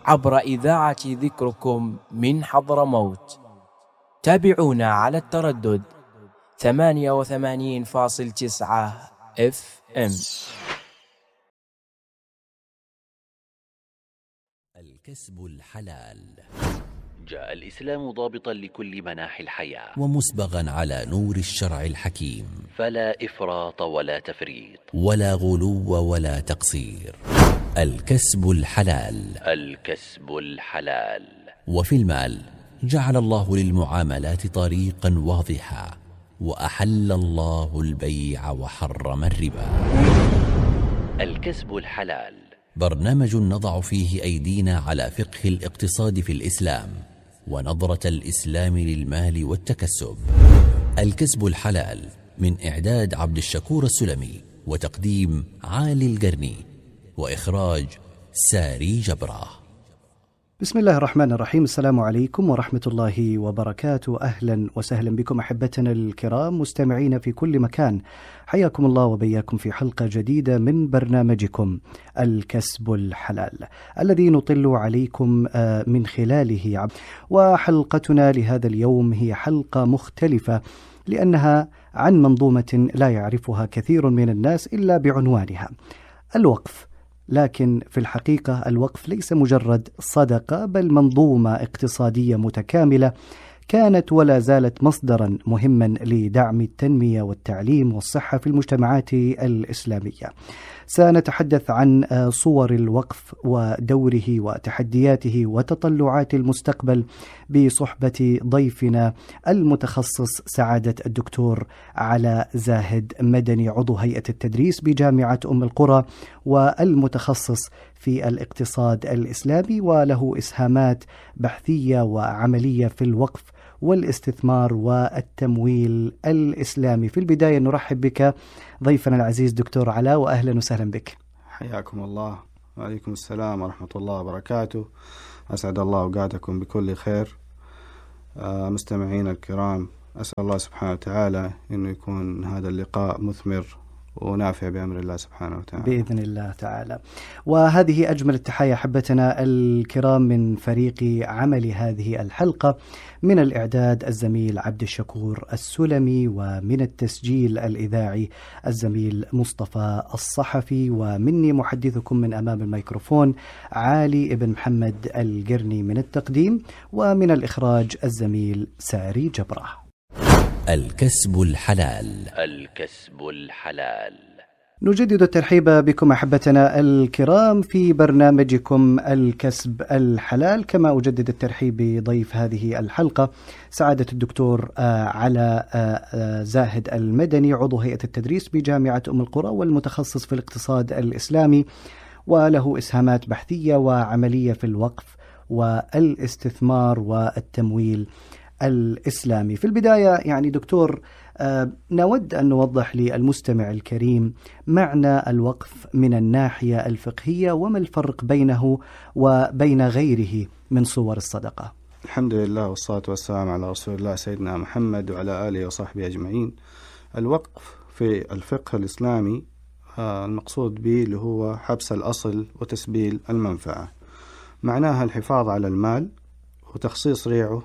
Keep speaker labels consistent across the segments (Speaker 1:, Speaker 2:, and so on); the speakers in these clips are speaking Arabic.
Speaker 1: عبر إذاعة ذكركم من حضرموت. تابعونا على التردد 88.9 FM.
Speaker 2: الكسب الحلال.
Speaker 3: جاء الإسلام ضابطا لكل مناحي الحياة
Speaker 2: ومسبغا على نور الشرع الحكيم،
Speaker 3: فلا إفراط ولا تفريط
Speaker 2: ولا غلو ولا تقصير. الكسب الحلال.
Speaker 3: الكسب الحلال.
Speaker 2: وفي المال جعل الله للمعاملات طريقا واضحا، وأحل الله البيع وحرم الربا.
Speaker 3: الكسب الحلال
Speaker 2: برنامج نضع فيه أيدينا على فقه الاقتصاد في الإسلام ونظرة الإسلام للمال والتكسب. الكسب الحلال من إعداد عبد الشكور السلمي، وتقديم عالي القرني، وإخراج ساري جبرة.
Speaker 4: بسم الله الرحمن الرحيم. السلام عليكم ورحمة الله وبركاته. أهلا وسهلا بكم أحبتنا الكرام مستمعين في كل مكان، حياكم الله وبياكم في حلقة جديدة من برنامجكم الكسب الحلال الذي نطل عليكم من خلاله. وحلقتنا لهذا اليوم هي حلقة مختلفة لأنها عن منظومة لا يعرفها كثير من الناس إلا بعنوانها الوقف. لكن في الحقيقة الوقف ليس مجرد صدقة، بل منظومة اقتصادية متكاملة كانت ولا زالت مصدرا مهما لدعم التنمية والتعليم والصحة في المجتمعات الإسلامية. سنتحدث عن صور الوقف ودوره وتحدياته وتطلعات المستقبل بصحبة ضيفنا المتخصص سعادة الدكتور علاء زاهد مدني، عضو هيئة التدريس بجامعة أم القرى والمتخصص في الاقتصاد الإسلامي، وله إسهامات بحثية وعملية في الوقف والاستثمار والتمويل الإسلامي. في البداية نرحب بك ضيفنا العزيز دكتور علاء، وأهلا وسهلا بك.
Speaker 5: حياكم الله. وعليكم السلام ورحمة الله وبركاته. أسعد الله أوقاتكم بكل خير. مستمعين الكرام، أسأل الله سبحانه وتعالى أنه يكون هذا اللقاء مثمر ونافع بأمر الله سبحانه وتعالى
Speaker 4: بإذن الله تعالى. وهذه أجمل التحايا أحبتنا الكرام من فريق عمل هذه الحلقة، من الإعداد الزميل عبد الشكور السلمي، ومن التسجيل الإذاعي الزميل مصطفى الصحفي، ومني محدثكم من أمام الميكروفون عالي ابن محمد القرني من التقديم، ومن الإخراج الزميل ساري جبرة.
Speaker 2: الكسب الحلال.
Speaker 3: الكسب الحلال.
Speaker 4: نجدد الترحيب بكم أحبتنا الكرام في برنامجكم الكسب الحلال، كما أجدد الترحيب بضيف هذه الحلقة سعادة الدكتور علاء زاهد المدني، عضو هيئة التدريس بجامعة أم القرى والمتخصص في الاقتصاد الإسلامي، وله إسهامات بحثية وعملية في الوقف والاستثمار والتمويل الإسلامي. في البداية يعني دكتور، نود أن نوضح للمستمع الكريم معنى الوقف من الناحية الفقهية، وما الفرق بينه وبين غيره من صور الصدقة.
Speaker 5: الحمد لله والصلاة والسلام على رسول الله سيدنا محمد وعلى آله وصحبه أجمعين. الوقف في الفقه الإسلامي المقصود به اللي هو حبس الأصل وتسبيل المنفعة. معناها الحفاظ على المال وتخصيص ريعه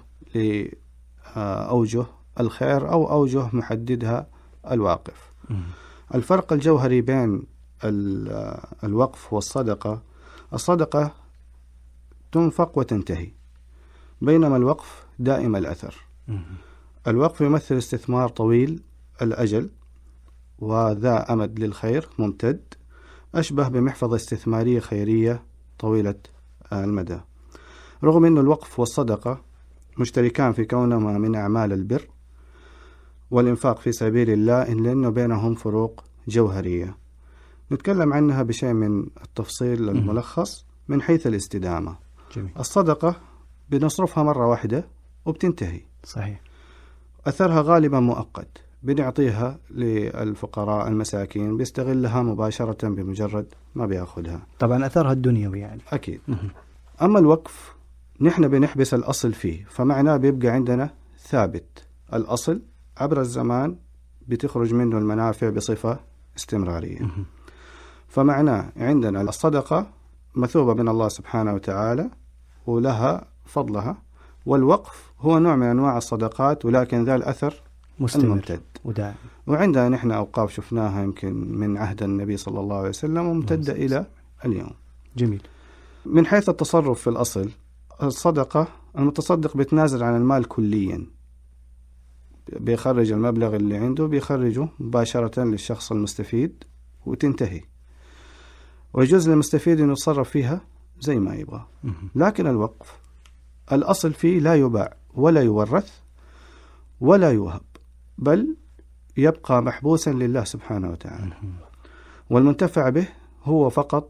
Speaker 5: لأوجه الخير أو أوجه محددها الواقف. الفرق الجوهري بين الوقف والصدقة: الصدقة تنفق وتنتهي، بينما الوقف دائم الأثر. الوقف يمثل استثمار طويل الأجل وذا أمد للخير ممتد، أشبه بمحفظة استثمارية خيرية طويلة المدى. رغم أن الوقف والصدقة مشتركان في كونهما من أعمال البر والإنفاق في سبيل الله، إلا أنه بينهم فروق جوهرية نتكلم عنها بشيء من التفصيل الملخص من حيث الاستدامة.
Speaker 4: جميل.
Speaker 5: الصدقة بنصرفها مرة واحدة وبتنتهي،
Speaker 4: صحيح.
Speaker 5: أثرها غالبا مؤقت، بنعطيها للفقراء المساكين بيستغلها مباشرة بمجرد ما بياخدها،
Speaker 4: طبعا أثرها الدنيوي يعني.
Speaker 5: أكيد. أما الوقف نحن بنحبس الأصل فيه، فمعناه بيبقى عندنا ثابت الأصل عبر الزمان، بتخرج منه المنافع بصفة استمرارية. فمعناه عندنا الصدقة مثوبة من الله سبحانه وتعالى ولها فضلها، والوقف هو نوع من أنواع الصدقات ولكن ذا الأثر الممتد
Speaker 4: ودائم.
Speaker 5: وعندنا نحن أوقاف شفناها يمكن من عهد النبي صلى الله عليه وسلم وممتدة إلى اليوم.
Speaker 4: جميل.
Speaker 5: من حيث التصرف في الأصل، الصدقة المتصدق بيتنازل عن المال كليا، بيخرج المبلغ اللي عنده بيخرجه مباشرة للشخص المستفيد وتنتهي، ويجوز للمستفيد أن يتصرف فيها زي ما يبغى. لكن الوقف الأصل فيه لا يباع ولا يورث ولا يوهب، بل يبقى محبوسا لله سبحانه وتعالى، والمنتفع به هو فقط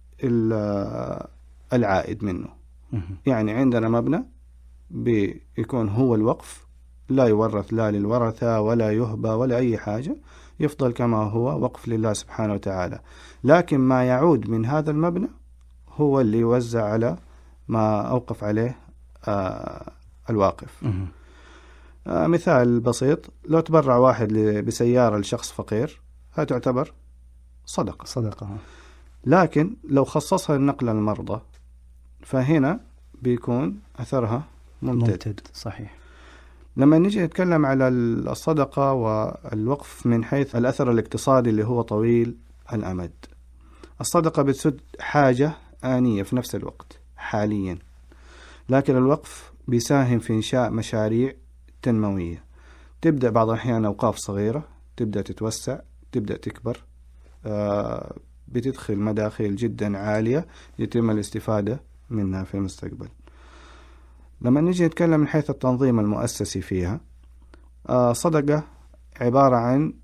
Speaker 5: العائد منه. يعني عندنا مبنى بيكون هو الوقف، لا يورث لا للورثة ولا يهبى ولا أي حاجة، يفضل كما هو وقف لله سبحانه وتعالى، لكن ما يعود من هذا المبنى هو اللي يوزع على ما أوقف عليه الواقف. مثال بسيط، لو تبرع واحد بسيارة لشخص فقير هذا تعتبر صدقة. لكن لو خصصها للنقل للمرضى فهنا بيكون أثرها ممتد.
Speaker 4: صحيح.
Speaker 5: لما نيجي نتكلم على الصدقة والوقف من حيث الأثر الاقتصادي اللي هو طويل الأمد، الصدقة بتسد حاجة آنية في نفس الوقت حاليا، لكن الوقف بيساهم في إنشاء مشاريع تنموية، تبدأ بعض الأحيان أوقاف صغيرة، تبدأ تتوسع، تبدأ تكبر، بتدخل مداخيل جدا عالية يتم الاستفادة منها في المستقبل. لما نيجي نتكلم من حيث التنظيم المؤسسي فيها، صدقة عبارة عن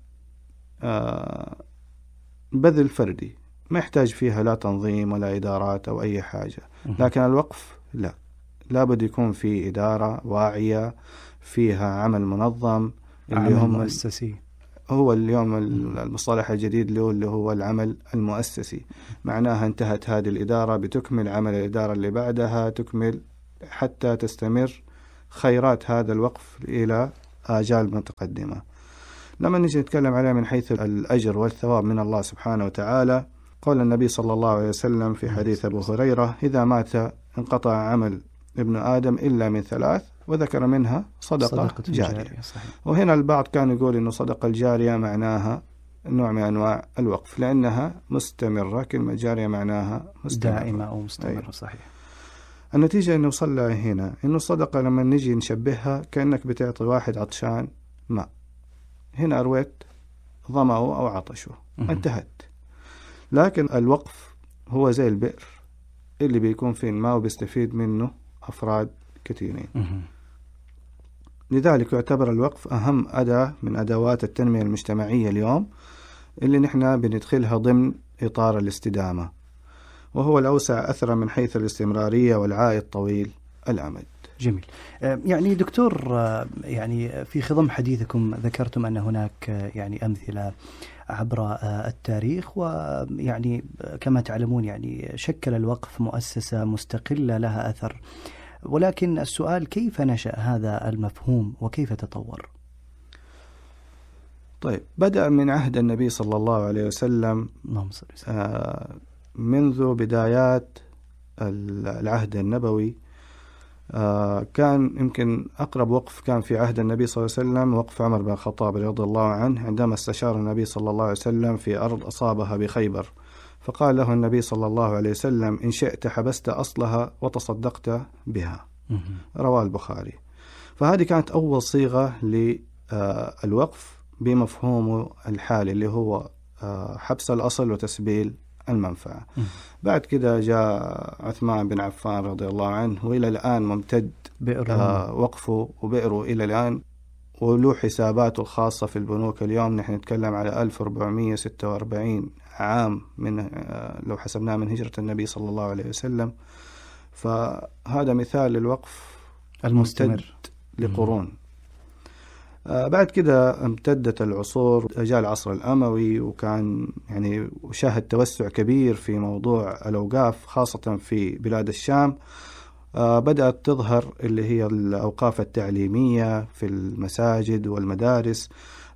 Speaker 5: بذل فردي ما يحتاج فيها لا تنظيم ولا إدارات أو أي حاجة، لكن الوقف لا بد يكون في إدارة واعية فيها عمل منظم،
Speaker 4: اللي هم مؤسسي.
Speaker 5: هو اليوم المصطلح الجديد اللي هو العمل المؤسسي، معناها انتهت هذه الإدارة بتكمل عمل الإدارة اللي بعدها، تكمل حتى تستمر خيرات هذا الوقف إلى آجال متقدمة. لما نجي نتكلم عليه من حيث الأجر والثواب من الله سبحانه وتعالى، قال النبي صلى الله عليه وسلم في حديث أبو هريرة: إذا مات انقطع عمل ابن آدم إلا من ثلاث، وذكر منها صدقة جارية. وهنا البعض كان يقول إنه صدقة الجارية معناها نوع من أنواع الوقف لأنها مستمرة، كلمة جارية معناها مستمرة
Speaker 4: دائمة أو مستمرة.
Speaker 5: أيوة.
Speaker 4: صحيح.
Speaker 5: النتيجة إنه نوصل هنا إنه الصدقة لما نجي نشبهها كأنك بتعطي واحد عطشان ماء، هنا أرويت ظمأه أو عطشه، انتهت. لكن الوقف هو زي البئر اللي بيكون فيه الماء وبيستفيد منه أفراد كثيرين. لذلك يعتبر الوقف أهم أداة من أدوات التنمية المجتمعية اليوم، اللي نحن بندخلها ضمن إطار الاستدامة، وهو الأوسع أثرا من حيث الاستمرارية والعائد طويل الأمد.
Speaker 4: جميل. يعني دكتور، يعني في خضم حديثكم ذكرتم أن هناك يعني أمثلة عبر التاريخ، ويعني كما تعلمون يعني شكل الوقف مؤسسة مستقلة لها أثر، ولكن السؤال كيف نشأ هذا المفهوم وكيف تطور؟
Speaker 5: طيب، بدأ من عهد النبي صلى الله عليه وسلم، منذ بدايات العهد النبوي. كان يمكن أقرب وقف كان في عهد النبي صلى الله عليه وسلم وقف عمر بن الخطاب رضي الله عنه، عندما استشار النبي صلى الله عليه وسلم في أرض أصابها بخيبر، فقال له النبي صلى الله عليه وسلم: إن شئت حبست أصلها وتصدقت بها. رواه البخاري. فهذه كانت أول صيغة للوقف بمفهومه الحالي، اللي هو حبس الأصل وتسبيل المنفعة. بعد كده جاء عثمان بن عفان رضي الله عنه، وإلى الآن ممتد وقفه وبئره إلى الآن، وله حساباته الخاصة في البنوك. اليوم نحن نتكلم على 1446 عام من لو حسبناه من هجرة النبي صلى الله عليه وسلم، فهذا مثال للوقف المستمر لقرون. بعد كده امتدت العصور، جاء العصر الأموي وكان يعني شاهد توسع كبير في موضوع الأوقاف خاصة في بلاد الشام. بدأت تظهر اللي هي الأوقاف التعليمية في المساجد والمدارس،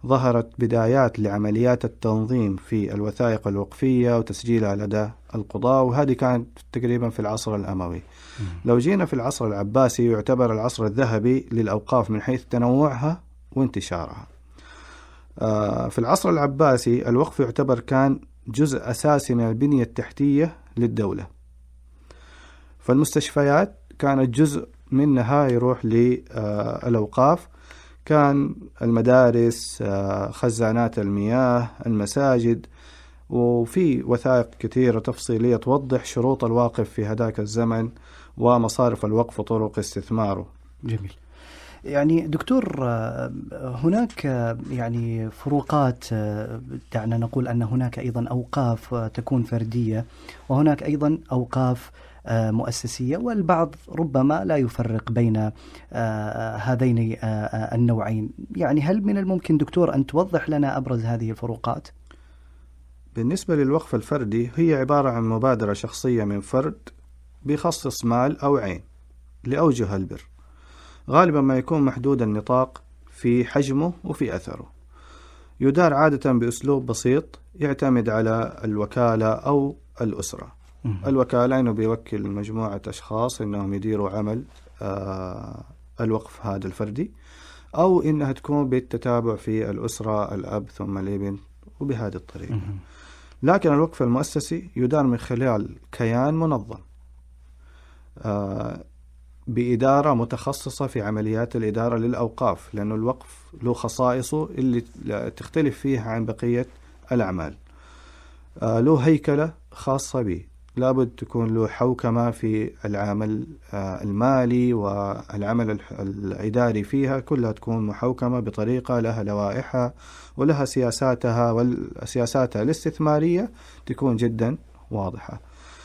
Speaker 5: ظهرت بدايات لعمليات التنظيم في الوثائق الوقفية وتسجيلها لدى القضاة، وهذه كانت تقريبا في العصر الأموي. لو جينا في العصر العباسي يعتبر العصر الذهبي للأوقاف من حيث تنوعها وانتشارها. في العصر العباسي الوقف يعتبر كان جزء أساسي من البنية التحتية للدولة، فالمستشفيات كانت جزء منها يروح للأوقاف، كان المدارس، خزانات المياه، المساجد، وفي وثائق كثيرة تفصيلية توضح شروط الواقف في هذاك الزمن ومصارف الوقف وطرق استثماره.
Speaker 4: جميل. يعني دكتور، هناك يعني فروقات، دعنا نقول أن هناك أيضا أوقاف تكون فردية، وهناك أيضا أوقاف مؤسسية، والبعض ربما لا يفرق بين هذين النوعين. يعني هل من الممكن دكتور أن توضح لنا أبرز هذه الفروقات؟
Speaker 5: بالنسبة للوقف الفردي هي عبارة عن مبادرة شخصية من فرد بيخصص مال أو عين لأوجه البر، غالبا ما يكون محدود النطاق في حجمه وفي أثره، يدار عادة بأسلوب بسيط يعتمد على الوكالة أو الأسرة. الوكالة إنه بيوكل مجموعة أشخاص إنهم يديروا عمل الوقف هذا الفردي، أو إنها تكون بالتتابع في الأسرة، الأب ثم الابن، وبهذه الطريقة. لكن الوقف المؤسسي يدار من خلال كيان منظم بإدارة متخصصة في عمليات الإدارة للأوقاف، لأن الوقف له خصائصه اللي تختلف فيها عن بقية الأعمال. له هيكلة خاصة به، لابد تكون له حوكمة في العمل المالي والعمل الإداري فيها، كلها تكون محوكمة بطريقة لها لوائحها ولها سياساتها، والسياساتها الاستثمارية تكون جدا واضحة.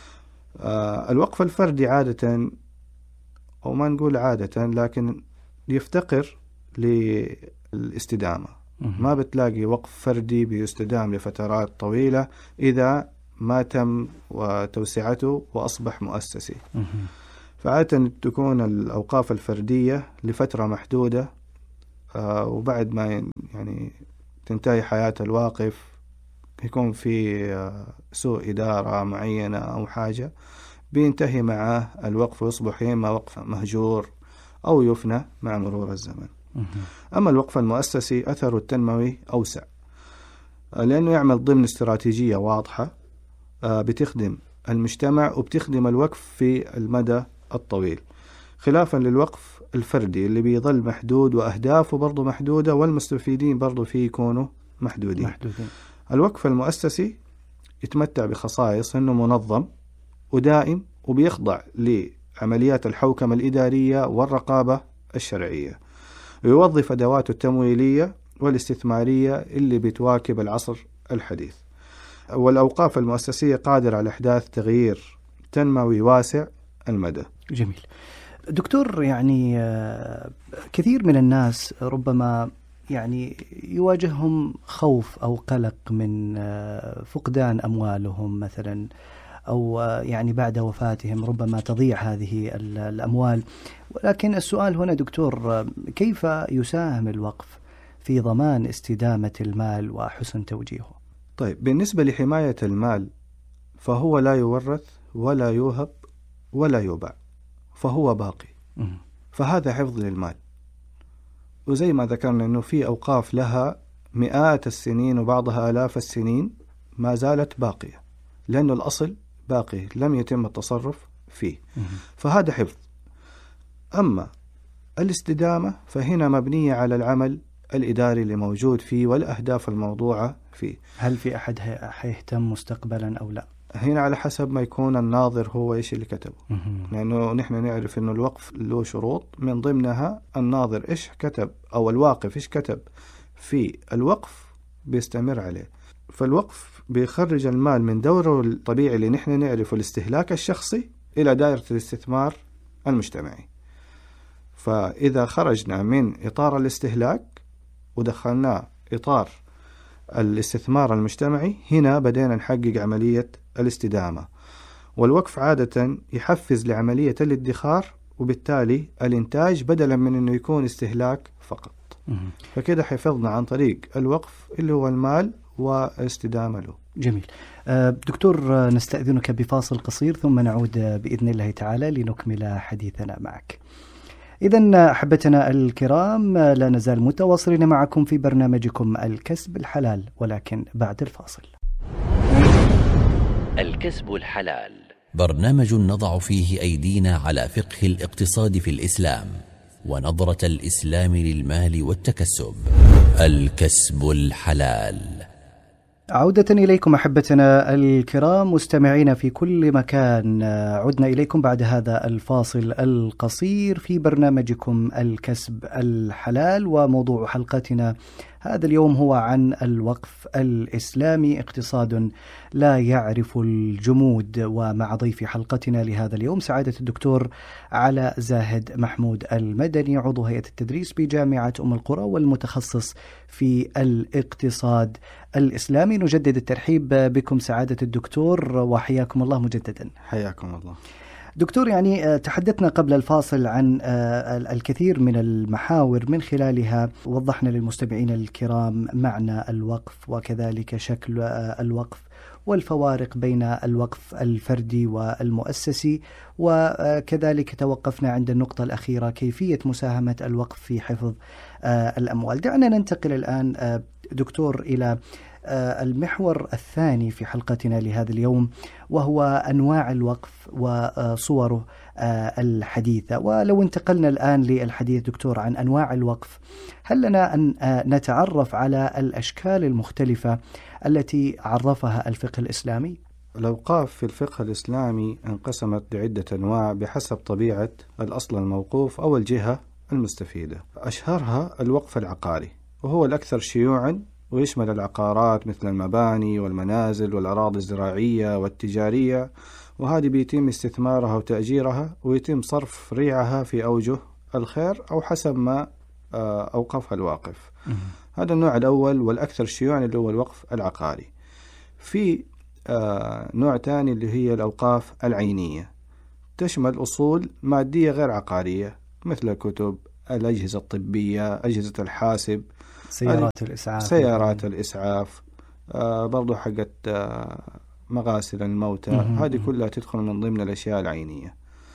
Speaker 5: الوقف الفردي عادة، أو ما نقول عادة، لكن يفتقر للاستدامة. ما بتلاقي وقف فردي بيستدام لفترات طويلة إذا ما تم وتوسعته وأصبح مؤسسي. فعادة تكون الأوقاف الفردية لفترة محدودة، وبعد ما يعني تنتهي حياة الواقف يكون في سوء إدارة معينة أو حاجة، بينتهي معه الوقف ويصبح إما وقف مهجور أو يفنى مع مرور الزمن. أما الوقف المؤسسي أثره التنموي أوسع، لأنه يعمل ضمن استراتيجية واضحة بتخدم المجتمع وبتخدم الوقف في المدى الطويل، خلافا للوقف الفردي اللي بيظل محدود وأهدافه برضو محدودة والمستفيدين برضو فيه يكونوا محدودين. الوقف المؤسسي يتمتع بخصائص أنه منظم ودائم، وبيخضع لعمليات الحوكمة الإدارية والرقابة الشرعية، ويوظف أدواته التمويلية والاستثمارية اللي بتواكب العصر الحديث. والأوقاف المؤسسية قادرة على إحداث تغيير تنموي واسع المدى.
Speaker 4: جميل. دكتور، يعني كثير من الناس ربما يعني يواجههم خوف أو قلق من فقدان أموالهم مثلا، أو يعني بعد وفاتهم ربما تضيع هذه الأموال. ولكن السؤال هنا دكتور، كيف يساهم الوقف في ضمان استدامة المال وحسن توجيهه؟
Speaker 5: طيب، بالنسبة لحماية المال فهو لا يورث ولا يوهب ولا يباع، فهو باقي. فهذا حفظ للمال. وزي ما ذكرنا أنه في أوقاف لها مئات السنين وبعضها آلاف السنين ما زالت باقية، لأنه الأصل باقي لم يتم التصرف فيه، فهذا حفظ. أما الاستدامة فهنا مبنية على العمل الإداري اللي موجود فيه والأهداف الموضوعة فيه.
Speaker 4: هل في أحد حيهتم مستقبلا أو لا؟
Speaker 5: هنا على حسب ما يكون الناظر هو إيش اللي كتبه، لأنه نحن نعرف أنه الوقف له شروط، من ضمنها الناظر إيش كتب أو الواقف إيش كتب في الوقف بيستمر عليه. فالوقف بيخرج المال من دوره الطبيعي اللي نحن نعرفه الاستهلاك الشخصي إلى دائرة الاستثمار المجتمعي. فإذا خرجنا من إطار الاستهلاك ودخلنا إطار الاستثمار المجتمعي، هنا بدينا نحقق عملية الاستدامة. والوقف عادة يحفز لعملية الادخار، وبالتالي الإنتاج بدلا من أنه يكون استهلاك فقط. فكده حفظنا عن طريق الوقف اللي هو المال واستدامة له.
Speaker 4: جميل. دكتور، نستأذنك بفاصل قصير ثم نعود بإذن الله تعالى لنكمل حديثنا معك. إذن أحبتنا الكرام، لا نزال متواصلين معكم في برنامجكم الكسب الحلال، ولكن بعد الفاصل.
Speaker 3: الكسب الحلال،
Speaker 2: برنامج نضع فيه أيدينا على فقه الاقتصاد في الإسلام ونظرة الإسلام للمال والتكسب. الكسب الحلال.
Speaker 4: عودة إليكم أحبتنا الكرام مستمعين في كل مكان، عدنا إليكم بعد هذا الفاصل القصير في برنامجكم الكسب الحلال، وموضوع حلقتنا هذا اليوم هو عن الوقف الإسلامي، اقتصاد لا يعرف الجمود. ومع ضيف حلقتنا لهذا اليوم سعادة الدكتور علاء زاهد محمود المدني، عضو هيئة التدريس بجامعة أم القرى والمتخصص في الاقتصاد الإسلامي. نجدد الترحيب بكم سعادة الدكتور وحياكم الله مجددا.
Speaker 5: حياكم الله
Speaker 4: دكتور. يعني تحدثنا قبل الفاصل عن الكثير من المحاور من خلالها وضحنا للمستمعين الكرام معنى الوقف وكذلك شكل الوقف والفوارق بين الوقف الفردي والمؤسسي، وكذلك توقفنا عند النقطة الأخيرة كيفية مساهمة الوقف في حفظ الأموال. دعنا ننتقل الآن دكتور إلى المحور الثاني في حلقتنا لهذا اليوم، وهو أنواع الوقف وصوره الحديثة. ولو انتقلنا الآن للحديث دكتور عن أنواع الوقف، هل لنا أن نتعرف على الأشكال المختلفة التي عرفها الفقه الإسلامي؟
Speaker 5: الأوقاف في الفقه الإسلامي انقسمت لعدة أنواع بحسب طبيعة الأصل الموقوف أو الجهة المستفيدة. أشهرها الوقف العقاري، وهو الأكثر شيوعا، ويشمل العقارات مثل المباني والمنازل والأراضي الزراعية والتجارية، وهذه بيتم استثمارها وتأجيرها ويتم صرف ريعها في أوجه الخير أو حسب ما أوقفها الواقف. هذا النوع الأول والأكثر شيوعا اللي هو الوقف العقاري. في نوع ثاني اللي هي الأوقاف العينية، تشمل أصول مادية غير عقارية مثل الكتب، الأجهزة الطبية، أجهزة الحاسب، سيارات الإسعاف، برضو حقت مغاسل الموتى. هذه كلها تدخل من ضمن الأشياء العينية،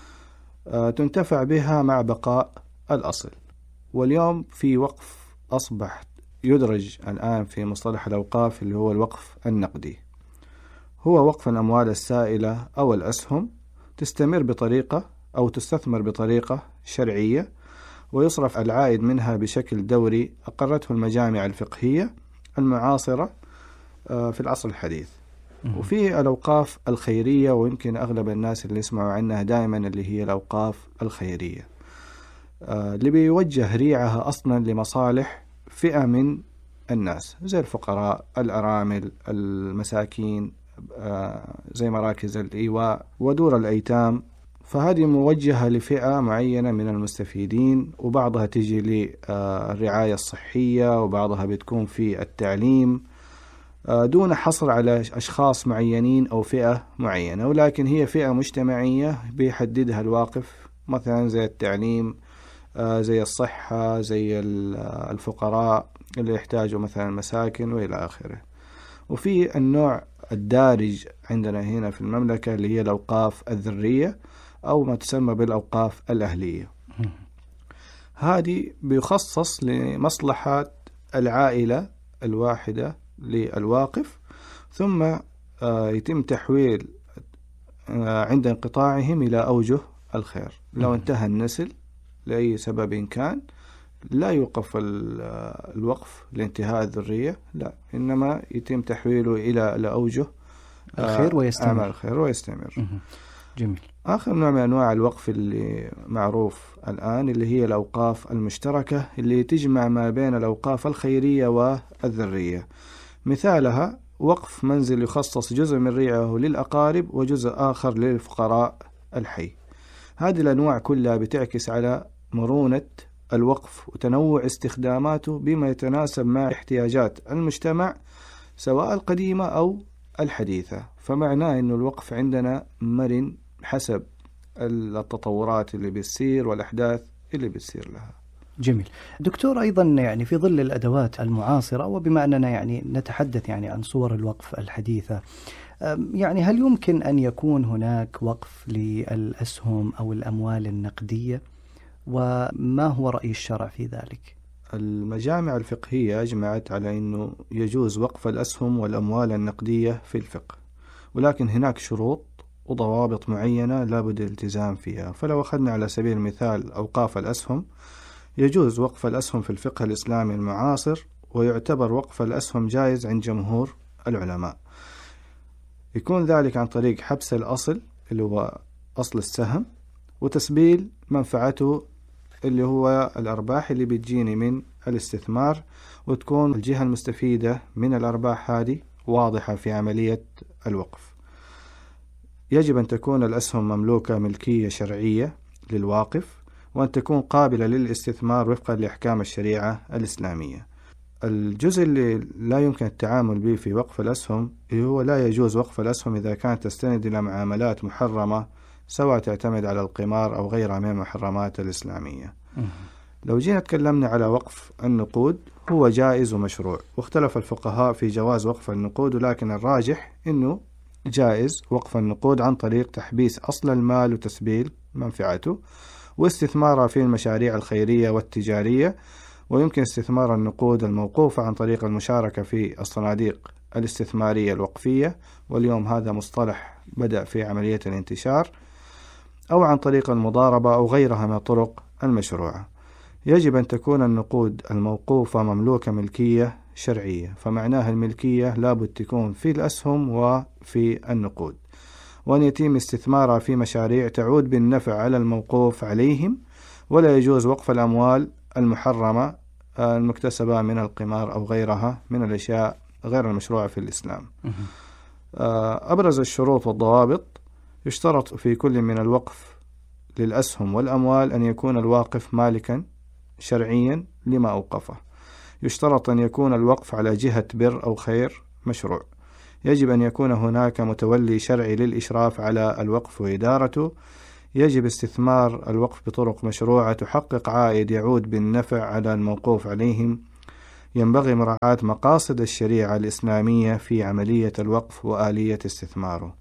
Speaker 5: تنتفع بها مع بقاء الأصل. واليوم في وقف أصبح يدرج الآن في مصطلح الأوقاف اللي هو الوقف النقدي، هو وقف الأموال السائلة أو الأسهم تستمر بطريقة أو تستثمر بطريقة شرعية، ويصرف العائد منها بشكل دوري أقرته المجامع الفقهية المعاصرة في العصر الحديث. وفي الأوقاف الخيرية، ويمكن أغلب الناس اللي يسمعوا عنها دائما اللي هي الأوقاف الخيرية، اللي بيوجه ريعها أصلا لمصالح فئة من الناس زي الفقراء، الأرامل، المساكين، زي مراكز الإيواء ودور الأيتام. فهذه موجهة لفئة معينة من المستفيدين، وبعضها تجي للرعاية الصحية، وبعضها بتكون في التعليم، دون حصر على أشخاص معينين أو فئة معينة، ولكن هي فئة مجتمعية بيحددها الواقف، مثلا زي التعليم، زي الصحة، زي الفقراء اللي يحتاجوا مثلا مساكن وإلى آخره. وفي النوع الدارج عندنا هنا في المملكة اللي هي الأوقاف الذرية أو ما تسمى بالأوقاف الأهلية. هذه بيخصص لمصلحة العائلة الواحدة للواقف، ثم يتم تحويل عند انقطاعهم إلى أوجه الخير. لو انتهى النسل لأي سبب كان، لا يوقف الوقف لانتهاء الذرية، لا، إنما يتم تحويله إلى أوجه
Speaker 4: الخير ويستمر.
Speaker 5: الخير ويستمر.
Speaker 4: جميل.
Speaker 5: آخر نوع من أنواع الوقف اللي معروف الآن اللي هي الأوقاف المشتركة، اللي تجمع ما بين الأوقاف الخيرية والذرية. مثالها وقف منزل يخصص جزء من ريعه للأقارب وجزء آخر للفقراء الحي. هذه الأنواع كلها بتعكس على مرونة الوقف وتنوع استخداماته بما يتناسب مع احتياجات المجتمع سواء القديمة أو الحديثة. فمعناه أن الوقف عندنا مرن حسب التطورات اللي بتصير والأحداث اللي بتصير لها.
Speaker 4: جميل. دكتور، أيضا يعني في ظل الأدوات المعاصرة، وبما أننا يعني نتحدث يعني عن صور الوقف الحديثة، يعني هل يمكن أن يكون هناك وقف للأسهم أو الأموال النقدية؟ وما هو رأي الشرع في ذلك؟
Speaker 5: المجامع الفقهية أجمعت على أنه يجوز وقف الأسهم والأموال النقدية في الفقه، ولكن هناك شروط وضوابط معينة لا بد الالتزام فيها. فلو أخذنا على سبيل المثال أوقاف الأسهم، يجوز وقف الأسهم في الفقه الإسلامي المعاصر، ويعتبر وقف الأسهم جائز عند جمهور العلماء. يكون ذلك عن طريق حبس الأصل اللي هو أصل السهم، وتسبيل منفعته اللي هو الأرباح اللي بتجيني من الاستثمار، وتكون الجهة المستفيدة من الأرباح هذه واضحة في عملية الوقف. يجب أن تكون الأسهم مملوكة ملكية شرعية للواقف، وأن تكون قابلة للاستثمار وفقا لأحكام الشريعة الإسلامية. الجزء اللي لا يمكن التعامل به في وقف الأسهم هو لا يجوز وقف الأسهم إذا كانت تستند إلى معاملات محرمة، سواء تعتمد على القمار أو غيرها من المحرمات الإسلامية. لو جينا تكلمنا على وقف النقود، هو جائز ومشروع، واختلف الفقهاء في جواز وقف النقود، ولكن الراجح أنه جائز وقف النقود عن طريق تحبيس أصل المال وتسبيل منفعته، واستثمارها في المشاريع الخيرية والتجارية. ويمكن استثمار النقود الموقوفة عن طريق المشاركة في الصناديق الاستثمارية الوقفية، واليوم هذا مصطلح بدأ في عملية الانتشار، أو عن طريق المضاربة أو غيرها من الطرق المشروعة. يجب أن تكون النقود الموقوفة مملوكة ملكية شرعية، فمعناها الملكية لابد تكون في الأسهم وفي النقود، وأن يتم استثمارها في مشاريع تعود بالنفع على الموقوف عليهم. ولا يجوز وقف الأموال المحرمة المكتسبة من القمار أو غيرها من الأشياء غير المشروعة في الإسلام. أبرز الشروط والضوابط: يشترط في كل من الوقف للأسهم والأموال أن يكون الواقف مالكا شرعيا لما أوقفه. يشترط أن يكون الوقف على جهة بر أو خير مشروع. يجب أن يكون هناك متولي شرعي للإشراف على الوقف وإدارته. يجب استثمار الوقف بطرق مشروعة تحقق عائد يعود بالنفع على الموقوف عليهم. ينبغي مراعاة مقاصد الشريعة الإسلامية في عملية الوقف وآلية استثماره.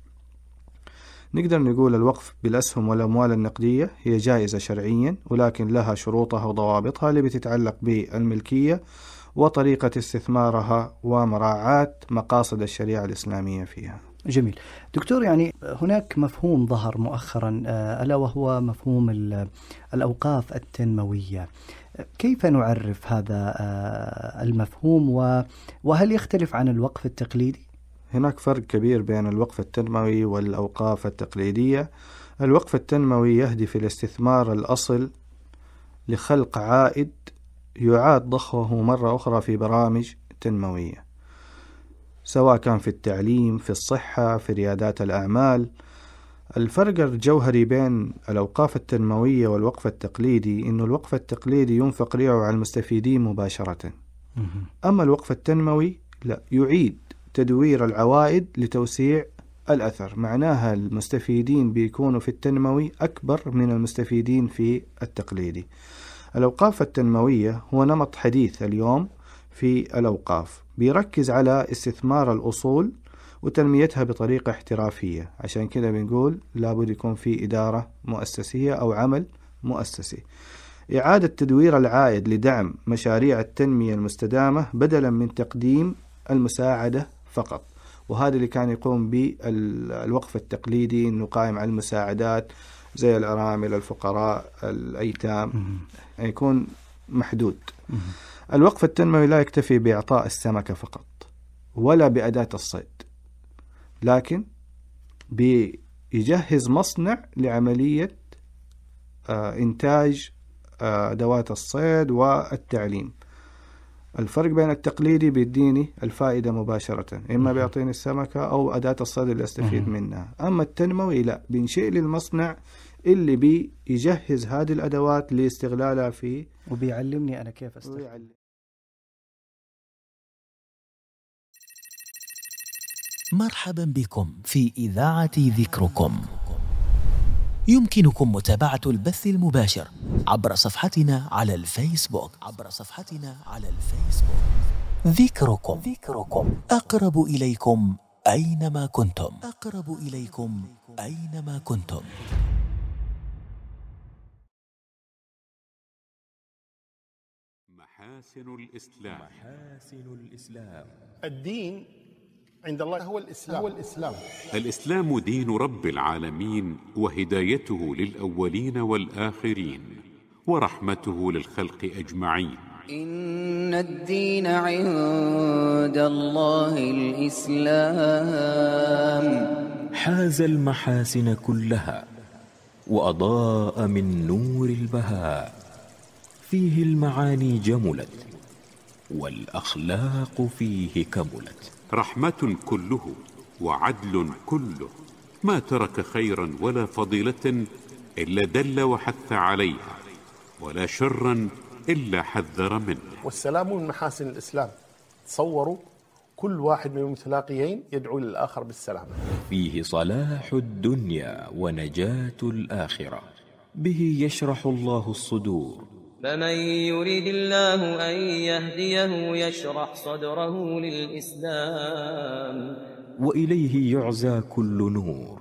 Speaker 5: نقدر نقول الوقف بالأسهم والأموال النقدية هي جائزة شرعيا، ولكن لها شروطها وضوابطها اللي بتتعلق بالملكية وطريقة استثمارها ومراعاة مقاصد الشريعة الإسلامية فيها.
Speaker 4: جميل. دكتور، يعني هناك مفهوم ظهر مؤخرا ألا وهو مفهوم الأوقاف التنموية. كيف نعرف هذا المفهوم، وهل يختلف عن الوقف التقليدي؟
Speaker 5: هناك فرق كبير بين الوقف التنموي والأوقاف التقليدية. الوقف التنموي يهدف إلى استثمار الأصل لخلق عائد يعاد ضخه مرة أخرى في برامج تنموية، سواء كان في التعليم، في الصحة، في ريادات الأعمال. الفرق الجوهري بين الأوقاف التنموية والوقف التقليدي إنه الوقف التقليدي ينفق ريعه على المستفيدين مباشرة، أما الوقف التنموي لا، يعيد تدوير العوائد لتوسيع الأثر. معناها المستفيدين بيكونوا في التنموي أكبر من المستفيدين في التقليدي. الأوقاف التنموية هو نمط حديث اليوم في الأوقاف، بيركز على استثمار الأصول وتنميتها بطريقة احترافية. عشان كده بنقول لابد يكون في إدارة مؤسسية أو عمل مؤسسي. إعادة تدوير العائد لدعم مشاريع التنمية المستدامة بدلا من تقديم المساعدة فقط، وهذا اللي كان يقوم به الوقف التقليدي، إنه قائم على المساعدات زي الأرامل، الفقراء، الأيتام، يكون محدود. الوقف التنموي لا يكتفي بإعطاء السمكة فقط ولا بأداة الصيد، لكن بيجهز مصنع لعملية إنتاج أدوات الصيد والتعليم. الفرق بين التقليدي بيديني الفائدة مباشرة، إما بيعطيني السمكة أو أداة الصيد اللي أستفيد منها. أما التنموي لا، بينشئ لي المصنع اللي بيجهز هذه الأدوات لاستغلالها فيه،
Speaker 4: وبيعلمني أنا كيف أستفيد.
Speaker 6: مرحبا بكم في إذاعة ذكركم. يمكنكم متابعة البث المباشر عبر صفحتنا على الفيسبوك. ذكركم أقرب إليكم أينما كنتم.
Speaker 7: محاسن الإسلام.
Speaker 8: الدين عند الله هو الإسلام.
Speaker 7: الإسلام دين رب العالمين، وهدايته للأولين والآخرين، ورحمته للخلق أجمعين.
Speaker 9: إن الدين عند الله الإسلام.
Speaker 10: حاز المحاسن كلها وأضاء من نور البهاء، فيه المعاني جملت والأخلاق فيه كملت.
Speaker 7: رحمة كله وعدل كله، ما ترك خيرا ولا فضيلة إلا دل وحث عليها، ولا شرا إلا حذر منه.
Speaker 8: والسلام من محاسن الإسلام. تصوروا كل واحد من المتلاقيين يدعو للآخر بالسلام.
Speaker 10: فيه صلاح الدنيا ونجاة الآخرة، به يشرح الله الصدور.
Speaker 11: فمن يريد الله أن يهديه يشرح صدره للإسلام،
Speaker 10: وإليه يعزى كل نور.